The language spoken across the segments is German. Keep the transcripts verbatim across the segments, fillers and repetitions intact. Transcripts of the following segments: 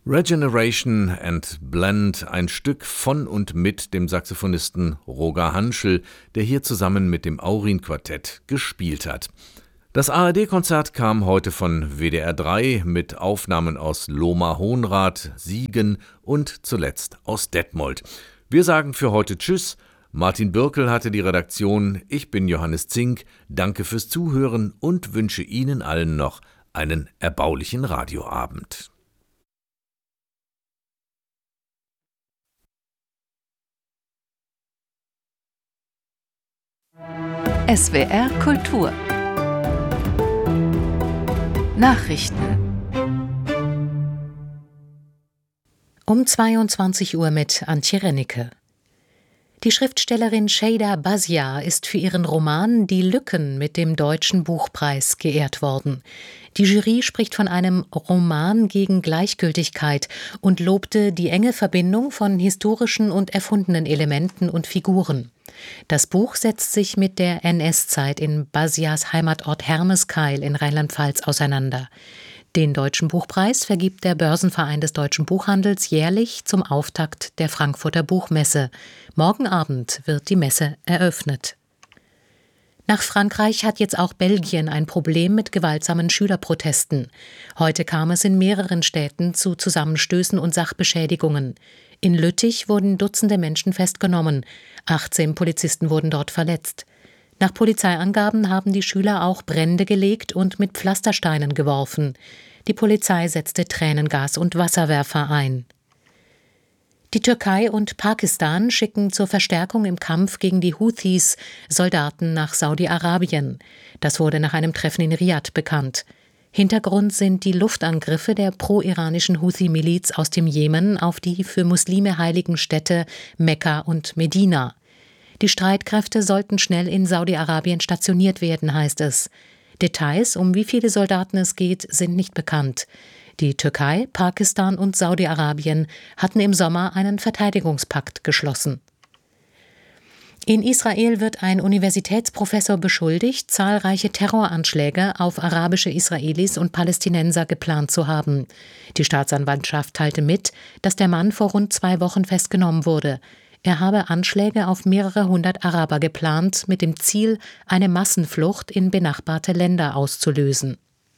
Regeneration and Blend, ein Stück von und mit dem Saxophonisten Roger Hanschel, der hier zusammen mit dem Aurin-Quartett gespielt hat. Das A R D-Konzert kam heute von W D R drei mit Aufnahmen aus Lohmar-Hohenrath, Siegen und zuletzt aus Detmold. Wir sagen für heute Tschüss. Martin Birkel hatte die Redaktion. Ich bin Johannes Zink. Danke fürs Zuhören und wünsche Ihnen allen noch einen erbaulichen Radioabend. S W R Kultur Nachrichten um zweiundzwanzig Uhr mit Antje Rennecke. Die Schriftstellerin Şeyda Bazia ist für ihren Roman Die Lücken mit dem Deutschen Buchpreis geehrt worden. Die Jury spricht von einem Roman gegen Gleichgültigkeit und lobte die enge Verbindung von historischen und erfundenen Elementen und Figuren. Das Buch setzt sich mit der N S-Zeit in Bazias Heimatort Hermeskeil in Rheinland-Pfalz auseinander. Den Deutschen Buchpreis vergibt der Börsenverein des deutschen Buchhandels jährlich zum Auftakt der Frankfurter Buchmesse. Morgen Abend wird die Messe eröffnet. Nach Frankreich hat jetzt auch Belgien ein Problem mit gewaltsamen Schülerprotesten. Heute kam es in mehreren Städten zu Zusammenstößen und Sachbeschädigungen. In Lüttich wurden Dutzende Menschen festgenommen. achtzehn Polizisten wurden dort verletzt. Nach Polizeiangaben haben die Schüler auch Brände gelegt und mit Pflastersteinen geworfen. Die Polizei setzte Tränengas und Wasserwerfer ein. Die Türkei und Pakistan schicken zur Verstärkung im Kampf gegen die Houthis Soldaten nach Saudi-Arabien. Das wurde nach einem Treffen in Riad bekannt. Hintergrund sind die Luftangriffe der pro-iranischen Houthi-Miliz aus dem Jemen auf die für Muslime heiligen Städte Mekka und Medina. Die Streitkräfte sollten schnell in Saudi-Arabien stationiert werden, heißt es. Details, um wie viele Soldaten es geht, sind nicht bekannt. Die Türkei, Pakistan und Saudi-Arabien hatten im Sommer einen Verteidigungspakt geschlossen. In Israel wird ein Universitätsprofessor beschuldigt, zahlreiche Terroranschläge auf arabische Israelis und Palästinenser geplant zu haben. Die Staatsanwaltschaft teilte mit, dass der Mann vor rund zwei Wochen festgenommen wurde. Er habe Anschläge auf mehrere hundert Araber geplant, mit dem Ziel, eine Massenflucht in benachbarte Länder auszulösen.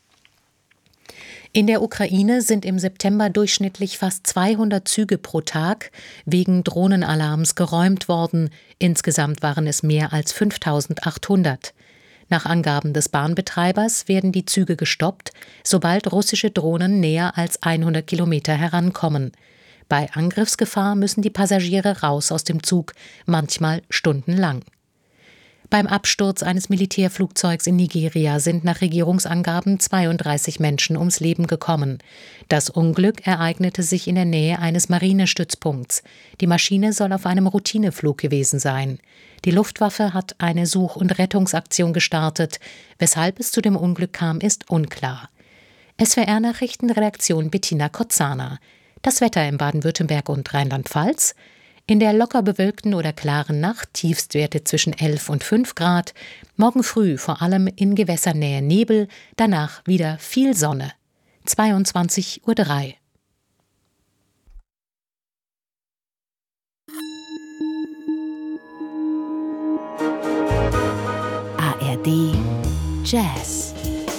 In der Ukraine sind im September durchschnittlich fast zweihundert Züge pro Tag wegen Drohnenalarms geräumt worden. Insgesamt waren es mehr als fünftausendachthundert. Nach Angaben des Bahnbetreibers werden die Züge gestoppt, sobald russische Drohnen näher als hundert Kilometer herankommen. Bei Angriffsgefahr müssen die Passagiere raus aus dem Zug, manchmal stundenlang. Beim Absturz eines Militärflugzeugs in Nigeria sind nach Regierungsangaben zweiunddreißig Menschen ums Leben gekommen. Das Unglück ereignete sich in der Nähe eines Marinestützpunkts. Die Maschine soll auf einem Routineflug gewesen sein. Die Luftwaffe hat eine Such- und Rettungsaktion gestartet. Weshalb es zu dem Unglück kam, ist unklar. S W R-Nachrichtenredaktion Bettina Kotzana. Das Wetter in Baden-Württemberg und Rheinland-Pfalz. In der locker bewölkten oder klaren Nacht Tiefstwerte zwischen elf und fünf Grad. Morgen früh vor allem in Gewässernähe Nebel, danach wieder viel Sonne. zweiundzwanzig Uhr drei. A R D Jazz.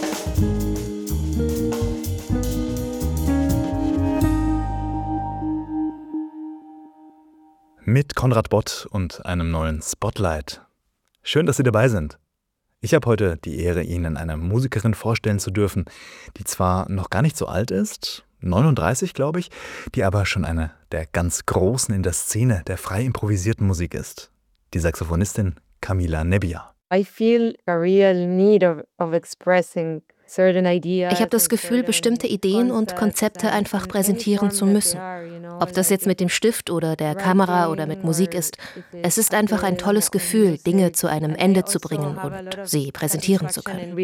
Mit Konrad Bott und einem neuen Spotlight. Schön, dass Sie dabei sind. Ich habe heute die Ehre, Ihnen eine Musikerin vorstellen zu dürfen, die zwar noch gar nicht so alt ist, neununddreißig glaube ich, die aber schon eine der ganz Großen in der Szene der frei improvisierten Musik ist. Die Saxophonistin Camila Nebbia. I feel a real need of, of expressing Ich habe das Gefühl, bestimmte Ideen und Konzepte einfach präsentieren zu müssen. Ob das jetzt mit dem Stift oder der Kamera oder mit Musik ist, es ist einfach ein tolles Gefühl, Dinge zu einem Ende zu bringen und sie präsentieren zu können.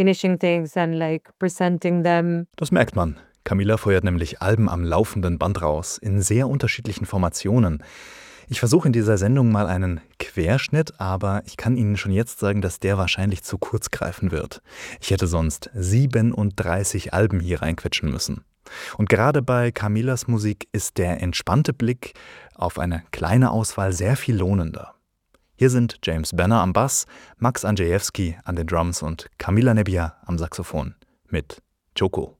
Das merkt man. Camila feuert nämlich Alben am laufenden Band raus, in sehr unterschiedlichen Formationen. Ich versuche in dieser Sendung mal einen Querschnitt, aber ich kann Ihnen schon jetzt sagen, dass der wahrscheinlich zu kurz greifen wird. Ich hätte sonst siebenunddreißig Alben hier reinquetschen müssen. Und gerade bei Camillas Musik ist der entspannte Blick auf eine kleine Auswahl sehr viel lohnender. Hier sind James Banner am Bass, Max Andrzejewski an den Drums und Camilla Nebbia am Saxophon mit Choco.